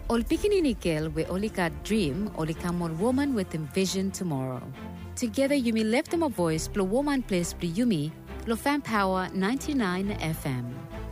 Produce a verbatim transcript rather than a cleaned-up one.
Ol pikininikil we olika dream olikamon woman with envision tomorrow. Together you may lift them a voice, blow woman place, blow yumi, lo fan power ninety-nine F M.